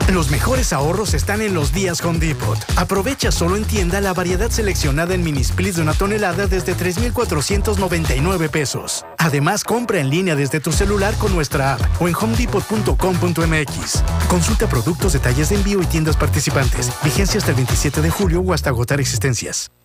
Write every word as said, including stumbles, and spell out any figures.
Los mejores ahorros están en los días Home Depot. Aprovecha solo en tienda la variedad seleccionada en mini splits de una tonelada desde tres mil cuatrocientos noventa y nueve pesos. Además, compra en línea desde tu celular con nuestra app o en home depot punto com punto m x. Consulta productos, detalles de envío y tiendas participantes. Vigencia hasta el veintisiete de julio o hasta agotar existencias.